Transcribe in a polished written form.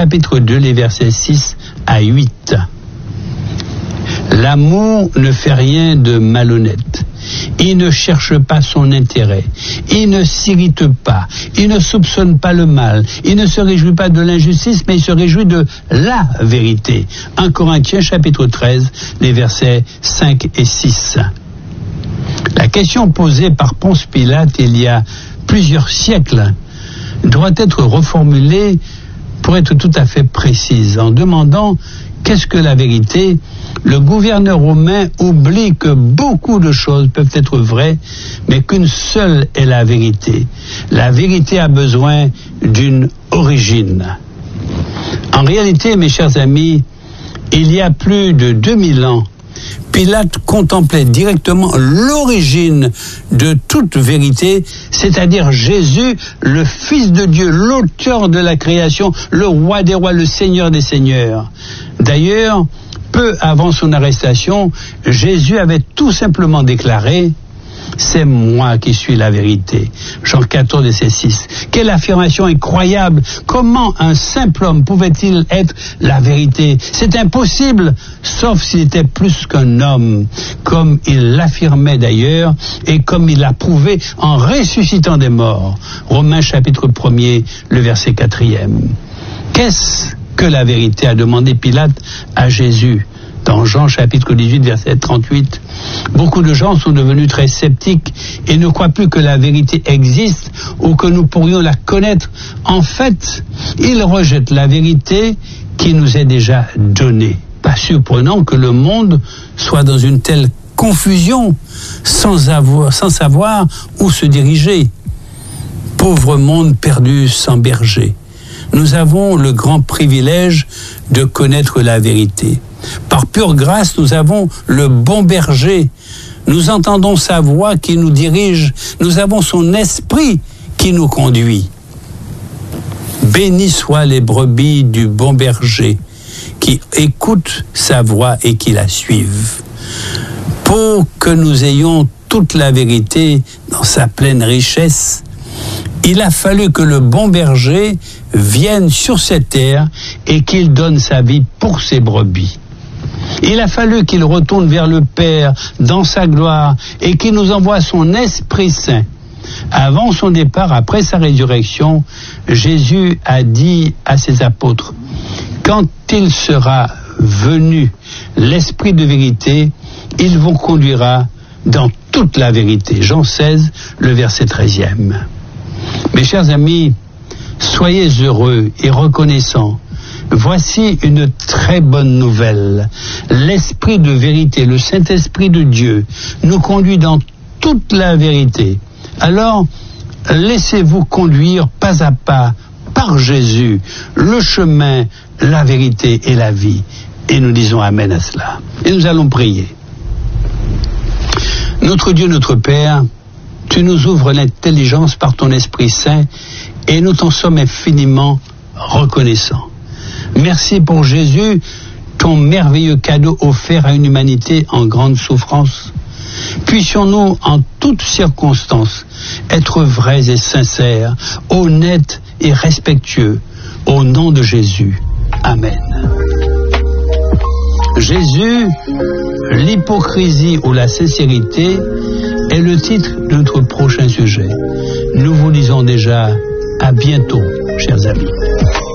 chapitre 2, les versets 6 à 8. L'amour ne fait rien de malhonnête. Il ne cherche pas son intérêt. Il ne s'irrite pas. Il ne soupçonne pas le mal. Il ne se réjouit pas de l'injustice, mais il se réjouit de la vérité. 1 Corinthiens chapitre 13, les versets 5 et 6. La question posée par Ponce Pilate il y a plusieurs siècles doit être reformulée pour être tout à fait précise. En demandant qu'est-ce que la vérité, le gouverneur romain oublie que beaucoup de choses peuvent être vraies, mais qu'une seule est la vérité. La vérité a besoin d'une origine. En réalité, mes chers amis, il y a plus de 2000 ans, Pilate contemplait directement l'origine de toute vérité, c'est-à-dire Jésus, le Fils de Dieu, l'auteur de la création, le roi des rois, le Seigneur des seigneurs. D'ailleurs, peu avant son arrestation, Jésus avait tout simplement déclaré « C'est moi qui suis la vérité ». Jean 14, verset 6. Quelle affirmation incroyable! Comment un simple homme pouvait-il être la vérité? C'est impossible, sauf s'il était plus qu'un homme, comme il l'affirmait d'ailleurs, et comme il l'a prouvé en ressuscitant des morts. Romains chapitre 1er, le verset 4e. Qu'est-ce que la vérité, a demandé Pilate à Jésus? Dans Jean chapitre 18, verset 38, beaucoup de gens sont devenus très sceptiques et ne croient plus que la vérité existe ou que nous pourrions la connaître. En fait, ils rejettent la vérité qui nous est déjà donnée. Pas surprenant que le monde soit dans une telle confusion sans savoir où se diriger. Pauvre monde perdu sans berger. Nous avons le grand privilège de connaître la vérité. Par pure grâce, nous avons le bon berger. Nous entendons sa voix qui nous dirige. Nous avons son esprit qui nous conduit. Bénis soient les brebis du bon berger qui écoutent sa voix et qui la suivent. Pour que nous ayons toute la vérité dans sa pleine richesse, il a fallu que le bon berger vienne sur cette terre et qu'il donne sa vie pour ses brebis. Il a fallu qu'il retourne vers le Père dans sa gloire et qu'il nous envoie son Esprit Saint. Avant son départ, après sa résurrection, Jésus a dit à ses apôtres, « Quand il sera venu, l'Esprit de vérité, il vous conduira dans toute la vérité. » Jean 16, le verset 13e. Mes chers amis, soyez heureux et reconnaissants. Voici une très bonne nouvelle. L'Esprit de vérité, le Saint-Esprit de Dieu, nous conduit dans toute la vérité. Alors, laissez-vous conduire pas à pas par Jésus, le chemin, la vérité et la vie. Et nous disons Amen à cela. Et nous allons prier. Notre Dieu, notre Père, tu nous ouvres l'intelligence par ton Esprit Saint et nous t'en sommes infiniment reconnaissants. Merci pour Jésus, ton merveilleux cadeau offert à une humanité en grande souffrance. Puissions-nous en toutes circonstances être vrais et sincères, honnêtes et respectueux, au nom de Jésus. Amen. Jésus, l'hypocrisie ou la sincérité est le titre de notre prochain sujet. Nous vous disons déjà à bientôt, chers amis.